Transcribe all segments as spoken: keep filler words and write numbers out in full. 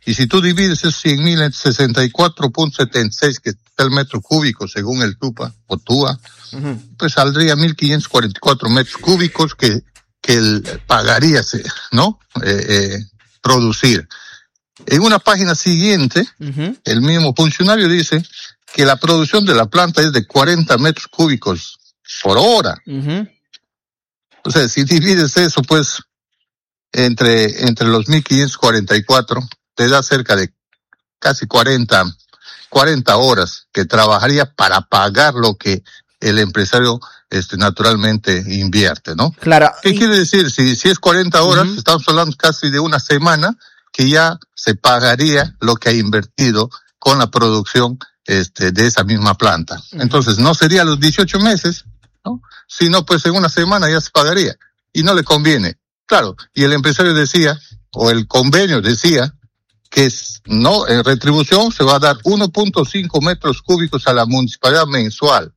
Y si tú divides esos cien mil en sesenta y cuatro punto setenta y seis, que es el metro cúbico según el TUPA o TUA, uh-huh. pues saldría mil quinientos cuarenta y cuatro metros cúbicos que, que el, pagaría, ¿no? Eh, eh, producir. En una página siguiente, uh-huh. el mismo funcionario dice que la producción de la planta es de cuarenta metros cúbicos por hora. Uh-huh. O sea, si divides eso, pues, entre, entre los mil quinientos cuarenta y cuatro, te da cerca de casi cuarenta, cuarenta horas que trabajaría para pagar lo que el empresario, este, naturalmente invierte, ¿no? Claro. ¿Qué y... quiere decir? Si, si es cuarenta horas, uh-huh. estamos hablando casi de una semana que ya se pagaría lo que ha invertido con la producción, este, de esa misma planta. Uh-huh. Entonces, no sería los dieciocho meses, ¿no? Sino pues en una semana ya se pagaría. Y no le conviene. Claro, y el empresario decía, o el convenio decía, que es, no, en retribución se va a dar uno punto cinco metros cúbicos a la municipalidad mensual.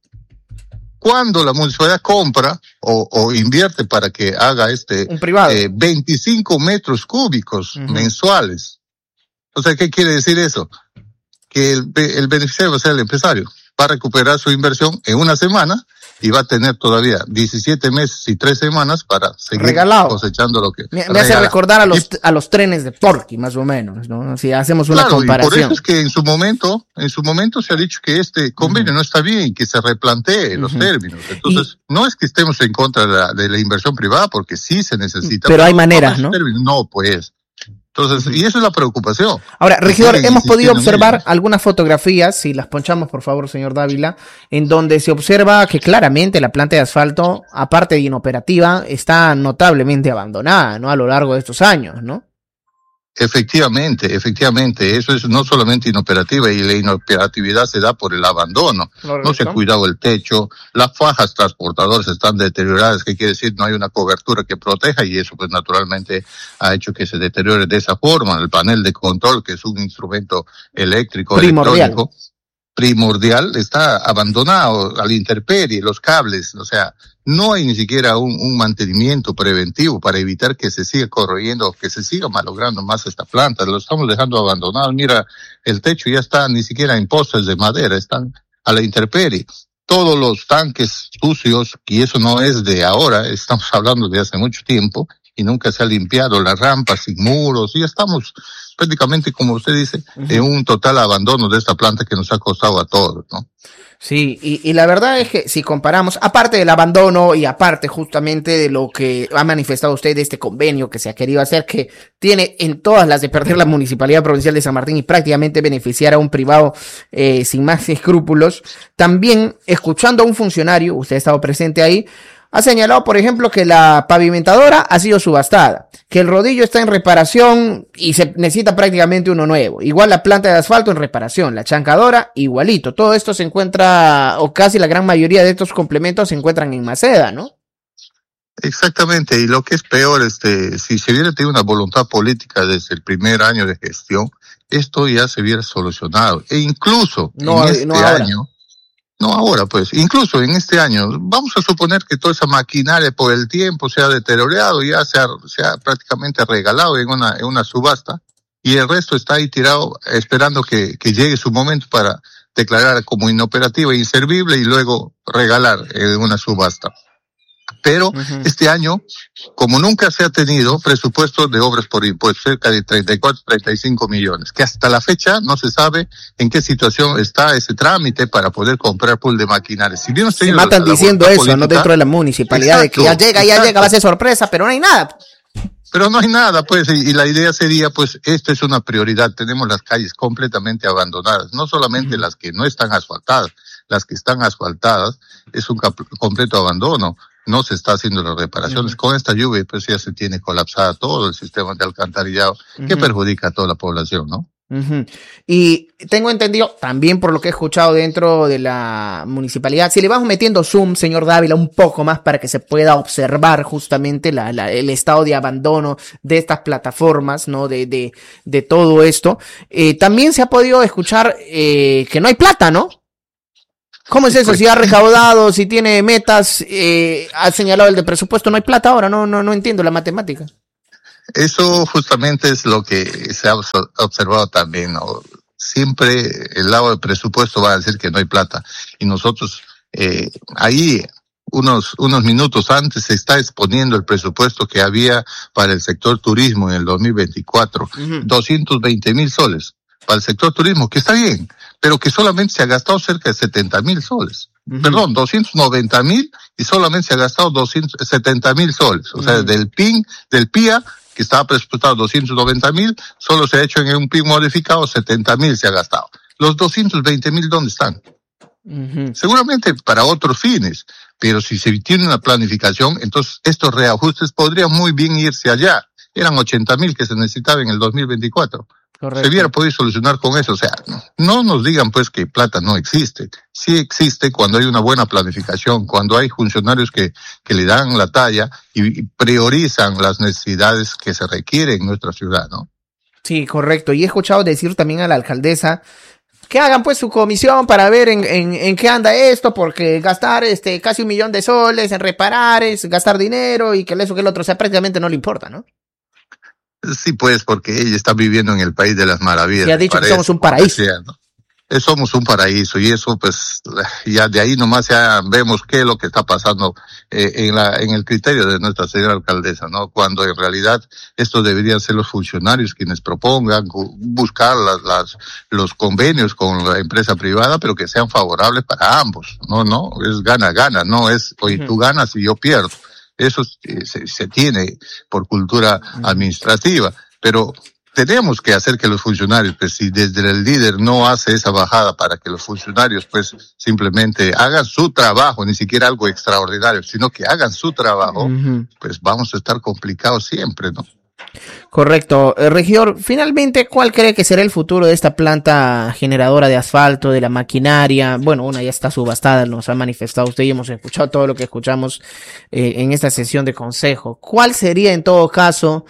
Cuando la municipalidad compra o, o invierte para que haga este, un privado, eh, veinticinco metros cúbicos uh-huh. mensuales. O sea, ¿qué quiere decir eso? Que el, el beneficiario va a ser el empresario. Va a recuperar su inversión en una semana y va a tener todavía diecisiete meses y tres semanas para seguir regalado. Cosechando lo que me, me hace recordar a los y, a los trenes de Porky, más o menos, ¿no? Si hacemos una claro, comparación. Y por eso es que en su momento, en su momento se ha dicho que este convenio uh-huh. no está bien, que se replantee uh-huh. los términos. Entonces, y, no es que estemos en contra de la, de la inversión privada, porque sí se necesita. Pero hay maneras, ¿no? Términos. No, pues. Entonces, y eso es la preocupación. Ahora, regidor, hemos podido observar algunas fotografías, si las ponchamos, por favor, señor Dávila, en donde se observa que claramente la planta de asfalto, aparte de inoperativa, está notablemente abandonada, ¿no? A lo largo de estos años, ¿no? Efectivamente, efectivamente, eso es no solamente inoperativa, y la inoperatividad se da por el abandono. No se ha cuidado el techo, las fajas transportadoras están deterioradas, que quiere decir no hay una cobertura que proteja, y eso pues naturalmente ha hecho que se deteriore de esa forma. El panel de control, que es un instrumento eléctrico, primordial. electrónico, primordial, está abandonado a la intemperie, los cables, o sea, no hay ni siquiera un, un mantenimiento preventivo para evitar que se siga corroyendo o que se siga malogrando más esta planta. Lo estamos dejando abandonado. Mira, el techo ya está ni siquiera en postes de madera, están a la intemperie. Todos los tanques sucios, y eso no es de ahora, estamos hablando de hace mucho tiempo, y nunca se ha limpiado las rampas sin muros, y estamos prácticamente, como usted dice, uh-huh. en un total abandono de esta planta que nos ha costado a todos, ¿no? Sí, y, y la verdad es que si comparamos, aparte del abandono y aparte justamente de lo que ha manifestado usted de este convenio que se ha querido hacer, que tiene en todas las de perder la Municipalidad Provincial de San Martín y prácticamente beneficiar a un privado eh, sin más escrúpulos, también escuchando a un funcionario, usted ha estado presente ahí, ha señalado, por ejemplo, que la pavimentadora ha sido subastada, que el rodillo está en reparación y se necesita prácticamente uno nuevo. Igual la planta de asfalto en reparación, la chancadora igualito. Todo esto se encuentra, o casi la gran mayoría de estos complementos se encuentran en Maceda, ¿no? Exactamente, y lo que es peor, este, si se hubiera tenido una voluntad política desde el primer año de gestión, esto ya se hubiera solucionado. E incluso no, en este no ahora. año... No ahora, pues, incluso en este año, vamos a suponer que toda esa maquinaria por el tiempo se ha deteriorado, ya se ha, se ha prácticamente regalado en una, en una subasta, y el resto está ahí tirado esperando que, que llegue su momento para declarar como inoperativa e inservible y luego regalar en una subasta. Pero uh-huh. este año, como nunca se ha tenido presupuesto de obras por impuestos, cerca de treinta y cuatro, treinta y cinco millones, que hasta la fecha no se sabe en qué situación está ese trámite para poder comprar pool de maquinaria. Si bien se matan la, diciendo la eso, política, no dentro de la municipalidad, exacto, de que ya llega, ya exacto. llega, va a ser sorpresa, pero no hay nada. Pero no hay nada, pues, y, y la idea sería, pues, esto es una prioridad. Tenemos las calles completamente abandonadas, no solamente uh-huh. las que no están asfaltadas, las que están asfaltadas, es un cap- completo abandono. No se está haciendo las reparaciones. Uh-huh. Con esta lluvia, pues ya se tiene colapsada todo el sistema de alcantarillado, uh-huh. que perjudica a toda la población, ¿no? Uh-huh. Y tengo entendido, también por lo que he escuchado dentro de la municipalidad, si le vamos metiendo zoom, señor Dávila, un poco más para que se pueda observar justamente la, la, el estado de abandono de estas plataformas, ¿no? De, de, de todo esto. Eh, también se ha podido escuchar eh, que no hay plata, ¿no? ¿Cómo es eso? Si ha recaudado, si tiene metas, eh, ha señalado el de presupuesto, no hay plata ahora, no, no, no entiendo la matemática. Eso justamente es lo que se ha observado también, ¿no? Siempre el lado del presupuesto va a decir que no hay plata. Y nosotros, eh, ahí, unos, unos minutos antes se está exponiendo el presupuesto que había para el sector turismo en el dos mil veinticuatro. Uh-huh. doscientos veinte mil soles para el sector turismo, que está bien, pero que solamente se ha gastado cerca de setenta mil soles. Uh-huh. Perdón, doscientos noventa mil y solamente se ha gastado doscientos setenta mil soles. O uh-huh. sea, del P I N, del P I A, que estaba presupuestado doscientos noventa mil, solo se ha hecho en un P I B modificado, setenta mil se ha gastado. Los doscientos veinte mil, ¿dónde están? Uh-huh. Seguramente para otros fines, pero si se tiene una planificación, entonces estos reajustes podrían muy bien irse allá. Eran ochenta mil que se necesitaban en el dos mil veinticuatro. Correcto. Se hubiera podido solucionar con eso. O sea, no nos digan pues que plata no existe. Sí existe cuando hay una buena planificación, cuando hay funcionarios que, que le dan la talla y priorizan las necesidades que se requieren en nuestra ciudad, ¿no? Sí, correcto. Y he escuchado decir también a la alcaldesa que hagan pues su comisión para ver en, en, en qué anda esto, porque gastar este casi un millón de soles en reparar es gastar dinero y que eso que el otro, o sea, prácticamente no le importa, ¿no? Sí, pues, porque ella está viviendo en el país de las maravillas. Y ha dicho parece, que somos un paraíso. Sea, ¿no? Somos un paraíso y eso, pues, ya de ahí nomás ya vemos qué es lo que está pasando eh, en la en el criterio de nuestra señora alcaldesa, ¿no? Cuando en realidad estos deberían ser los funcionarios quienes propongan, buscar las, las los convenios con la empresa privada, pero que sean favorables para ambos, ¿no? No, es gana-gana, no es, oye, uh-huh. tú ganas y yo pierdo. Eso se, se tiene por cultura administrativa, pero tenemos que hacer que los funcionarios, pues si desde el líder no hace esa bajada para que los funcionarios pues simplemente hagan su trabajo, ni siquiera algo extraordinario, sino que hagan su trabajo, uh-huh. pues vamos a estar complicados siempre, ¿no? Correcto. Eh, Regidor, finalmente, ¿cuál cree que será el futuro de esta planta generadora de asfalto, de la maquinaria? Bueno, una ya está subastada, nos ha manifestado usted y hemos escuchado todo lo que escuchamos eh, en esta sesión de consejo. ¿Cuál sería en todo caso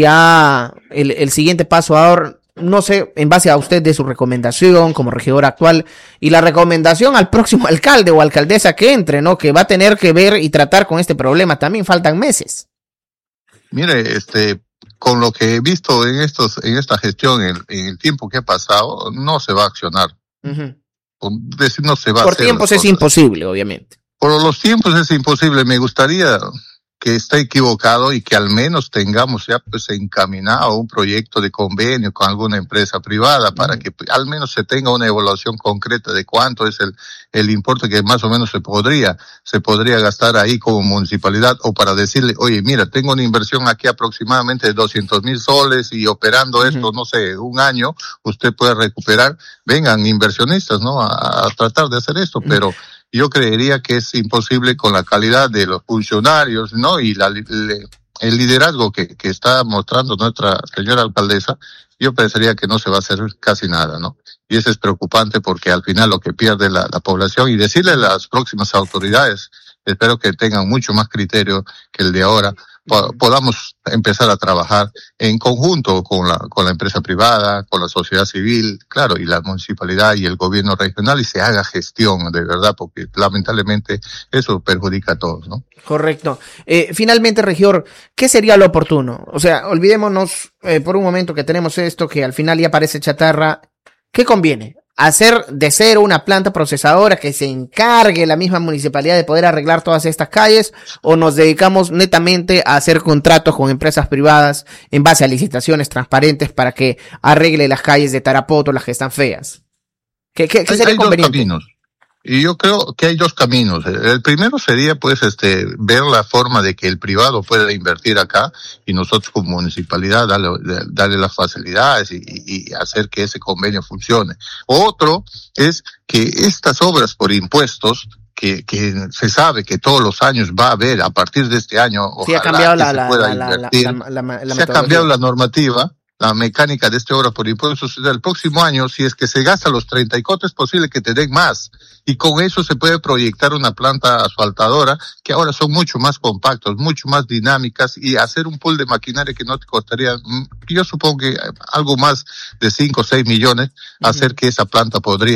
ya el, el siguiente paso ahora? No sé, en base a usted de su recomendación como regidor actual y la recomendación al próximo alcalde o alcaldesa que entre, ¿no? Que va a tener que ver y tratar con este problema. También faltan meses. Mire, este, con lo que he visto en estos, en esta gestión, en, en el tiempo que ha pasado, no se va a accionar. Uh-huh. Decir, no se va Por a hacer. Por tiempos es imposible, obviamente. Por los tiempos es imposible. Me gustaría que está equivocado y que al menos tengamos ya pues encaminado un proyecto de convenio con alguna empresa privada para que al menos se tenga una evaluación concreta de cuánto es el el importe que más o menos se podría se podría gastar ahí como municipalidad, o para decirle, oye, mira, tengo una inversión aquí aproximadamente de doscientos mil soles y operando esto, uh-huh. no sé, un año, usted puede recuperar, vengan inversionistas, ¿no? A, a tratar de hacer esto, uh-huh. pero yo creería que es imposible con la calidad de los funcionarios, ¿no? Y la, le, el liderazgo que, que está mostrando nuestra señora alcaldesa, yo pensaría que no se va a hacer casi nada, ¿no? Y eso es preocupante porque al final lo que pierde la, la población, y decirle a las próximas autoridades, espero que tengan mucho más criterio que el de ahora, po- podamos empezar a trabajar en conjunto con la, con la empresa privada, con la sociedad civil, claro, y la municipalidad y el gobierno regional, y se haga gestión de verdad, porque lamentablemente eso perjudica a todos, ¿no? Correcto. Eh, finalmente, regidor, ¿qué sería lo oportuno? O sea, olvidémonos eh, por un momento que tenemos esto, que al final ya parece chatarra. ¿Qué conviene? ¿Hacer de cero una planta procesadora que se encargue la misma municipalidad de poder arreglar todas estas calles? ¿O nos dedicamos netamente a hacer contratos con empresas privadas en base a licitaciones transparentes para que arregle las calles de Tarapoto, las que están feas? ¿Qué, qué, qué sería hay conveniente? Dos caminos. Y yo creo que hay dos caminos. El primero sería, pues, este, ver la forma de que el privado pueda invertir acá y nosotros como municipalidad darle, darle las facilidades y, y hacer que ese convenio funcione. Otro es que estas obras por impuestos, que, que se sabe que todos los años va a haber, a partir de este año, sí, ojalá ha cambiado que la, se la, pueda la, invertir. La, la, la, la se ha cambiado la normativa, la mecánica de esta obra por impuestos. El próximo año, si es que se gasta los treinta y cuatro, es posible que te den más. Y con eso se puede proyectar una planta asfaltadora que ahora son mucho más compactos, mucho más dinámicas, y hacer un pool de maquinaria que no te costaría, yo supongo que algo más de cinco o seis millones, uh-huh. hacer que esa planta podría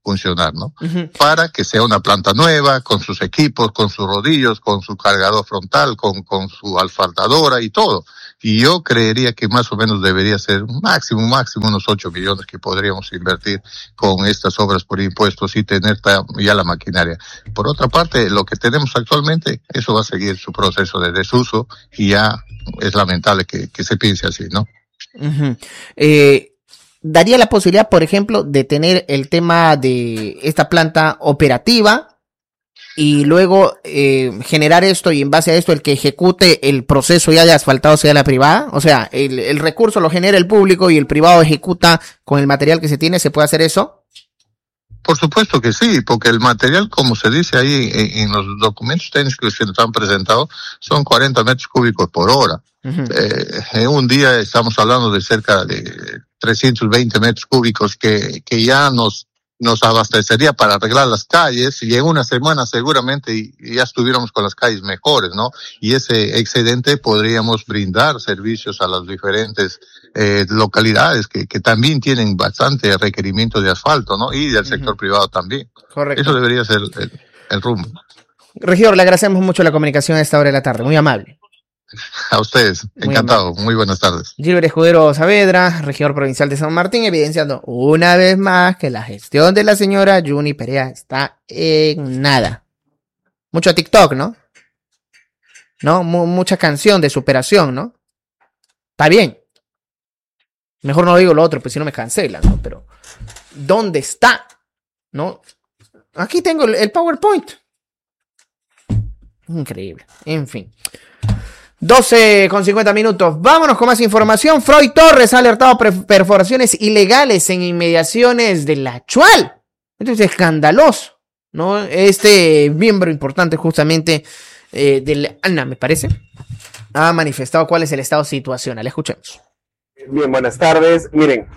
funcionar, ¿no? Uh-huh. Para que sea una planta nueva, con sus equipos, con sus rodillos, con su cargador frontal, con, con su asfaltadora y todo. Y yo creería que más o menos debería ser máximo, máximo unos ocho millones que podríamos invertir con estas obras por impuestos y tener ya la maquinaria. Por otra parte, lo que tenemos actualmente, eso va a seguir su proceso de desuso y ya es lamentable que, que se piense así, ¿no? Uh-huh. Eh, daría la posibilidad, por ejemplo, de tener el tema de esta planta operativa y luego eh, generar esto y en base a esto el que ejecute el proceso ya de asfaltado sea la privada, o sea, el, el recurso lo genera el público y el privado ejecuta con el material que se tiene. ¿Se puede hacer eso? Por supuesto que sí, porque el material, como se dice ahí en, en los documentos técnicos que nos han presentado, son cuarenta metros cúbicos por hora. Uh-huh. Eh, en un día estamos hablando de cerca de trescientos veinte metros cúbicos que, que ya nos nos abastecería para arreglar las calles y en una semana seguramente ya estuviéramos con las calles mejores, ¿no? Y ese excedente podríamos brindar servicios a las diferentes eh, localidades que, que también tienen bastante requerimiento de asfalto, ¿no? Y del sector uh-huh. privado también. Correcto. Eso debería ser el, el rumbo. Regidor, le agradecemos mucho la comunicación a esta hora de la tarde, muy amable. A ustedes, muy encantado, amable. Muy buenas tardes. Gilbert Escudero Saavedra, regidor provincial de San Martín, evidenciando una vez más que la gestión de la señora Yuni Perea está en nada. Mucho TikTok, ¿no? ¿No? M- mucha canción de superación, ¿no? Está bien. Mejor no digo lo otro, pues si no me cancelan, ¿no? Pero, ¿dónde está? ¿No? Aquí tengo el, el PowerPoint. Increíble. En fin. doce con cincuenta minutos. Vámonos con más información. Freud Torres ha alertado pre- perforaciones ilegales en inmediaciones de La Chual. Esto es escandaloso, ¿no? Este miembro importante justamente eh, del A N A, me parece, ha manifestado cuál es el estado situacional. Escuchemos. Bien, buenas tardes. Miren,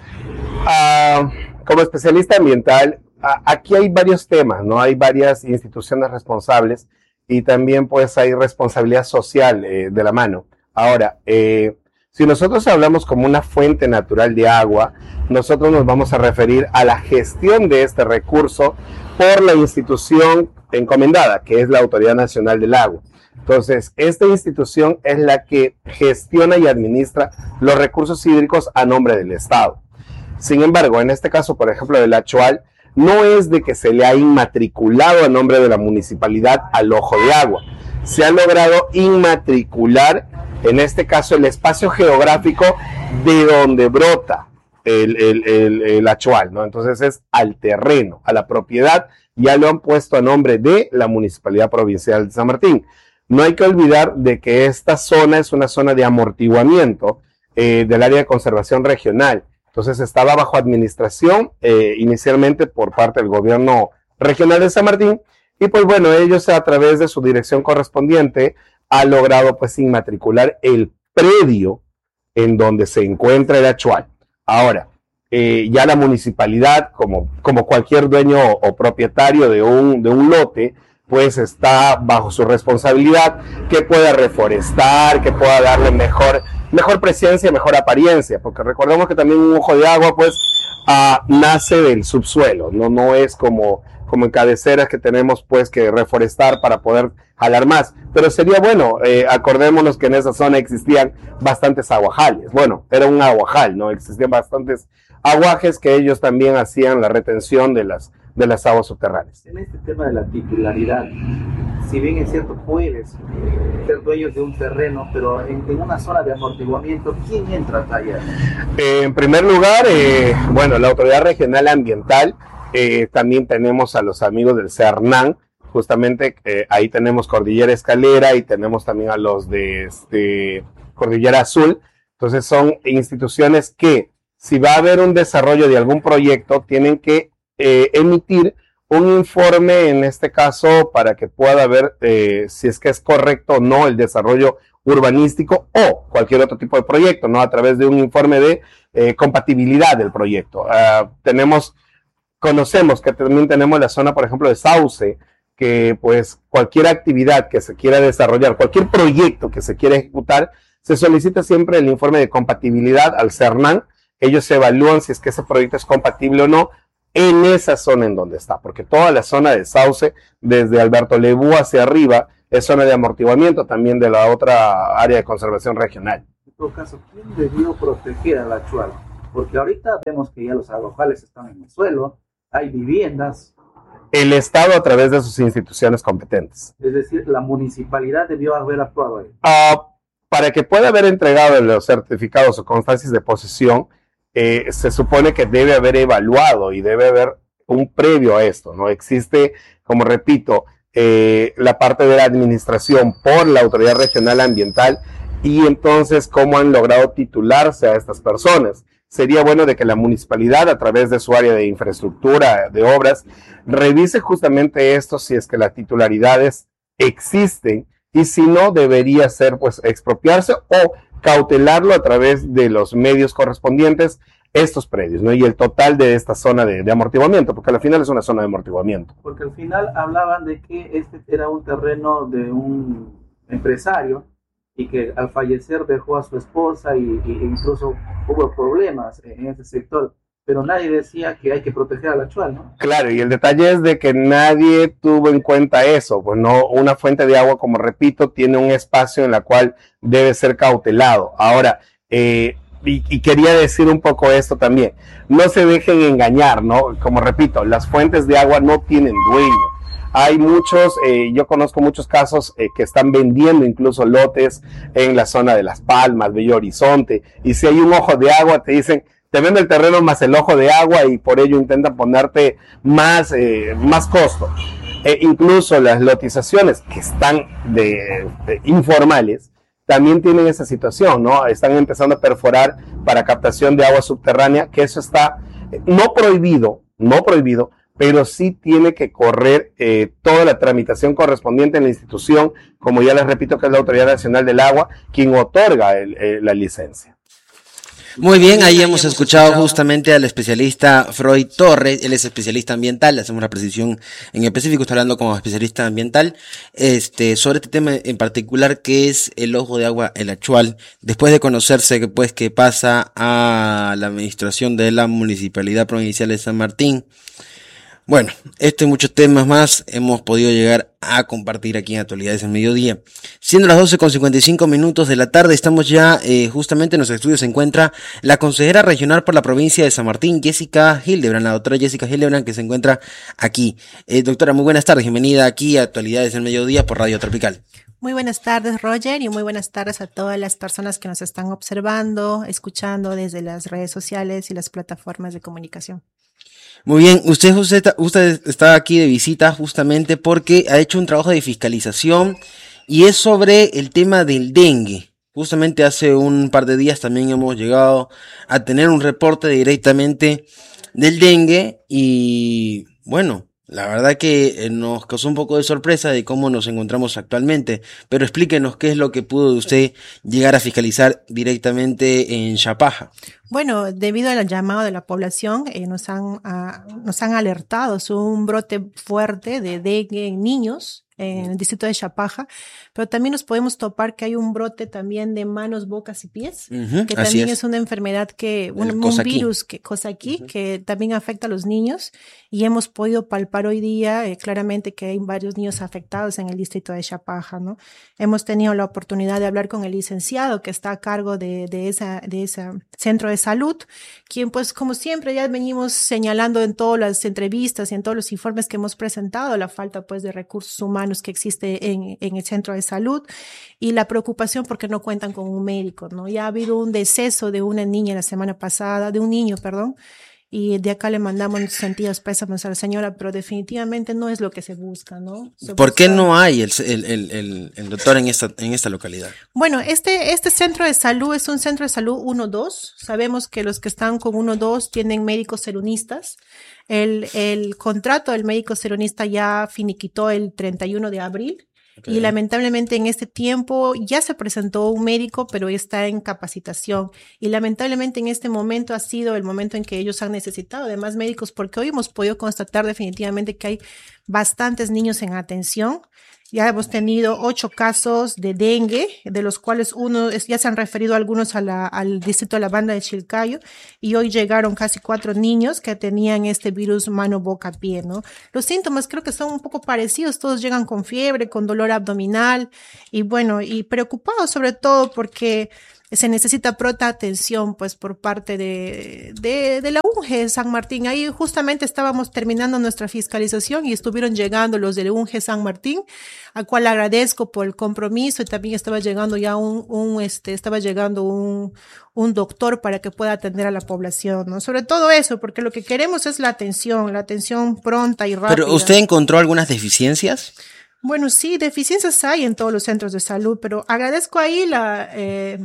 uh, como especialista ambiental, uh, aquí hay varios temas, ¿no? Hay varias instituciones responsables y también pues hay responsabilidad social eh, de la mano. Ahora, eh, si nosotros hablamos como una fuente natural de agua, nosotros nos vamos a referir a la gestión de este recurso por la institución encomendada, que es la Autoridad Nacional del Agua. Entonces, esta institución es la que gestiona y administra los recursos hídricos a nombre del Estado. Sin embargo, en este caso, por ejemplo, de La Chual, no es de que se le ha inmatriculado a nombre de la municipalidad al ojo de agua. Se ha logrado inmatricular, en este caso, el espacio geográfico de donde brota el, el, el, el Achual, ¿no? Entonces es al terreno, a la propiedad, ya lo han puesto a nombre de la Municipalidad Provincial de San Martín. No hay que olvidar de que esta zona es una zona de amortiguamiento eh, del área de conservación regional. Entonces estaba bajo administración eh, inicialmente por parte del gobierno regional de San Martín y pues bueno, ellos a través de su dirección correspondiente han logrado pues inmatricular el predio en donde se encuentra el Achual. Ahora, eh, ya la municipalidad, como, como cualquier dueño o, o propietario de un, de un lote, pues está bajo su responsabilidad, que pueda reforestar, que pueda darle mejor, mejor presencia, mejor apariencia, porque recordemos que también un ojo de agua pues uh, nace del subsuelo, no, no es como, como en cabeceras que tenemos pues que reforestar para poder jalar más, pero sería bueno, eh, acordémonos que en esa zona existían bastantes aguajales, bueno, era un aguajal, ¿no? Existían bastantes aguajes que ellos también hacían la retención de las de las aguas subterráneas. En este tema de la titularidad, si bien es cierto, puedes ser dueños de un terreno, pero en, en una zona de amortiguamiento, ¿quién entra a tallar? Eh, en primer lugar, eh, bueno, la Autoridad Regional Ambiental, eh, también tenemos a los amigos del CERNAN, justamente eh, ahí tenemos Cordillera Escalera y tenemos también a los de este, Cordillera Azul. Entonces son instituciones que, si va a haber un desarrollo de algún proyecto, tienen que Eh, emitir un informe, en este caso, para que pueda ver eh, si es que es correcto o no el desarrollo urbanístico o cualquier otro tipo de proyecto, ¿no? A través de un informe de eh, compatibilidad del proyecto. Uh, tenemos, conocemos que también tenemos la zona, por ejemplo, de Sauce, que pues cualquier actividad que se quiera desarrollar, cualquier proyecto que se quiera ejecutar, se solicita siempre el informe de compatibilidad al CERNAN. Ellos evalúan si es que ese proyecto es compatible o no, en esa zona en donde está, porque toda la zona de Sauce, desde Alberto Lebú hacia arriba, es zona de amortiguamiento también de la otra área de conservación regional. En todo caso, ¿quién debió proteger al Achual? Porque ahorita vemos que ya los arrojales están en el suelo, hay viviendas. El Estado a través de sus instituciones competentes. Es decir, la municipalidad debió haber actuado ahí. Uh, para que pueda haber entregado los certificados o constancias de posesión, eh, se supone que debe haber evaluado y debe haber un previo a esto, ¿no? Existe, como repito, eh, la parte de la administración por la Autoridad Regional Ambiental y entonces cómo han logrado titularse a estas personas. Sería bueno de que la municipalidad, a través de su área de infraestructura, de obras, revise justamente esto, si es que las titularidades existen, y si no, debería ser pues expropiarse o cautelarlo a través de los medios correspondientes estos predios, ¿no? Y el total de esta zona de, de amortiguamiento, porque al final es una zona de amortiguamiento. Porque al final hablaban de que este era un terreno de un empresario y que al fallecer dejó a su esposa y, y incluso hubo problemas en ese sector, pero nadie decía que hay que proteger al Achual, ¿no? Claro, y el detalle es de que nadie tuvo en cuenta eso, pues no, una fuente de agua, como repito, tiene un espacio en la cual debe ser cautelado. Ahora, eh, y, y quería decir un poco esto también, no se dejen engañar, ¿no? Como repito, las fuentes de agua no tienen dueño. Hay muchos, eh, yo conozco muchos casos eh, que están vendiendo incluso lotes en la zona de Las Palmas, Bello Horizonte, y si hay un ojo de agua te dicen, te vende el terreno más el ojo de agua y por ello intentan ponerte más, eh, más costo. Eh, incluso las lotizaciones que están de, de informales también tienen esa situación, ¿no? Están empezando a perforar para captación de agua subterránea, que eso está eh, no prohibido, no prohibido, pero sí tiene que correr eh, toda la tramitación correspondiente en la institución, como ya les repito que es la Autoridad Nacional del Agua, quien otorga el, el, la licencia. Muy bien, ahí hemos escuchado justamente al especialista Freud Torres, él es especialista ambiental, le hacemos la precisión en específico, está hablando como especialista ambiental, este, sobre este tema en particular que es el ojo de agua, el Achual, después de conocerse que pues que pasa a la administración de la Municipalidad Provincial de San Martín. Bueno, este y muchos temas más hemos podido llegar a compartir aquí en Actualidades al Mediodía. Siendo las doce con cincuenta y cinco minutos de la tarde, estamos ya, eh, justamente en nuestro estudio se encuentra la consejera regional por la provincia de San Martín, Jessica Hildebrand, la doctora Jessica Hildebrand, que se encuentra aquí. Eh, doctora, muy buenas tardes, bienvenida aquí a Actualidades al Mediodía por Radio Tropical. Muy buenas tardes, Roger, y muy buenas tardes a todas las personas que nos están observando, escuchando desde las redes sociales y las plataformas de comunicación. Muy bien, usted, usted, usted está aquí de visita justamente porque ha hecho un trabajo de fiscalización y es sobre el tema del dengue. Justamente hace un par de días también hemos llegado a tener un reporte directamente del dengue y bueno, la verdad que nos causó un poco de sorpresa de cómo nos encontramos actualmente, pero explíquenos qué es lo que pudo usted llegar a fiscalizar directamente en Chapaja. Bueno, debido al llamado de la población, eh, nos han uh, nos han alertado sobre un brote fuerte de dengue en niños en el distrito de Chapaja, pero también nos podemos topar que hay un brote también de manos, bocas y pies, uh-huh, que también es. es una enfermedad que, un, un virus que cosa aquí, uh-huh. que también afecta a los niños, y hemos podido palpar hoy día eh, claramente que hay varios niños afectados en el distrito de Chapaja, ¿no? Hemos tenido la oportunidad de hablar con el licenciado que está a cargo de, de esa, de ese centro de salud, quien pues como siempre ya venimos señalando en todas las entrevistas y en todos los informes que hemos presentado la falta pues de recursos humanos que existe en, en el centro de salud y la preocupación porque no cuentan con un médico, ¿no? Ya ha habido un deceso de una niña la semana pasada, de un niño, perdón, y de acá le mandamos nuestros sentidos pésames a la señora, pero definitivamente no es lo que se busca, ¿no? Se ¿Por busca... qué no hay el, el, el, el doctor en esta, en esta localidad? Bueno, este, este centro de salud es un centro de salud uno dos. Sabemos que los que están con uno dos tienen médicos seronistas. El, el contrato del médico seronista ya finiquitó el treinta y uno de abril. Okay. Y lamentablemente en este tiempo ya se presentó un médico, pero está en capacitación. Y lamentablemente en este momento ha sido el momento en que ellos han necesitado de más médicos, porque hoy hemos podido constatar definitivamente que hay bastantes niños en atención Ya hemos tenido ocho casos de dengue, de los cuales uno es, ya se han referido algunos a la, al distrito de la Banda de Chilcayo, y hoy llegaron casi cuatro niños que tenían este virus mano, boca, pie, ¿no? Los síntomas creo que son un poco parecidos, todos llegan con fiebre, con dolor abdominal, y bueno, y preocupados sobre todo porque se necesita pronta atención, pues, por parte de, de, de la U N G E San Martín. Ahí justamente estábamos terminando nuestra fiscalización y estuvieron llegando los de la U N G E San Martín, al cual agradezco por el compromiso, y también estaba llegando ya un, un este, estaba llegando un, un doctor para que pueda atender a la población, ¿no? Sobre todo eso, porque lo que queremos es la atención, la atención pronta y rápida. ¿Pero usted encontró algunas deficiencias? Bueno, sí, deficiencias hay en todos los centros de salud, pero agradezco ahí la... Eh,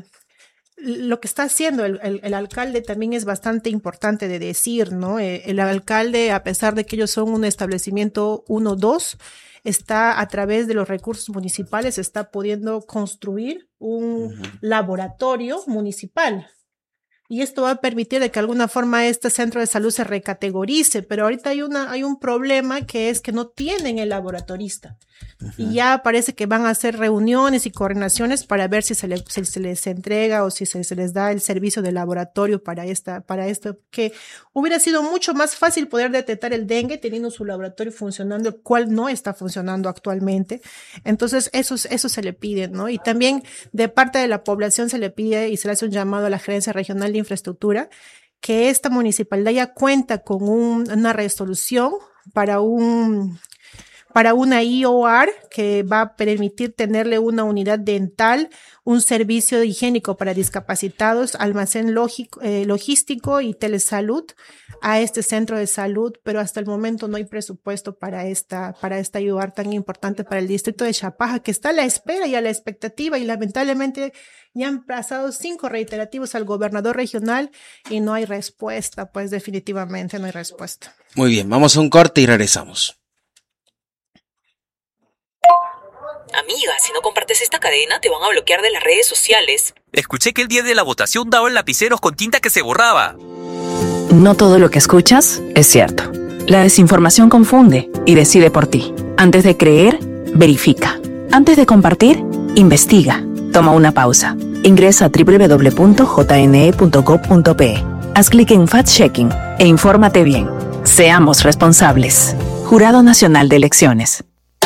lo que está haciendo el, el, el alcalde también es bastante importante de decir, ¿no? Eh, el alcalde, a pesar de que ellos son un establecimiento uno dos, está a través de los recursos municipales, está pudiendo construir un uh-huh. laboratorio municipal. Y esto va a permitir de que de alguna forma este centro de salud se recategorice, pero ahorita hay una hay un problema que es que no tienen el laboratorista. Uh-huh. Y ya parece que van a hacer reuniones y coordinaciones para ver si se, le, si se les entrega o si se, se les da el servicio de laboratorio para esta para esto, que hubiera sido mucho más fácil poder detectar el dengue teniendo su laboratorio funcionando, el cual no está funcionando actualmente. Entonces eso, eso se le pide, ¿no? Y también de parte de la población se le pide y se le hace un llamado a la Gerencia Regional de Infraestructura que esta municipalidad ya cuenta con un, una resolución para un para una I O R que va a permitir tenerle una unidad dental, un servicio higiénico para discapacitados, almacén lógico, eh, logístico y telesalud a este centro de salud, pero hasta el momento no hay presupuesto para esta, para esta I O R tan importante para el distrito de Chapaja, que está a la espera y a la expectativa, y lamentablemente ya han pasado cinco reiterativos al gobernador regional y no hay respuesta, pues definitivamente no hay respuesta. Muy bien, vamos a un corte y regresamos. Amiga, si no compartes esta cadena, te van a bloquear de las redes sociales. Escuché que el día de la votación daban lapiceros con tinta que se borraba. No todo lo que escuchas es cierto. La desinformación confunde y decide por ti. Antes de creer, verifica. Antes de compartir, investiga. Toma una pausa. Ingresa a doble u doble u doble u punto j n e punto gob punto p e. Haz clic en Fact-Checking e infórmate bien. Seamos responsables. Jurado Nacional de Elecciones.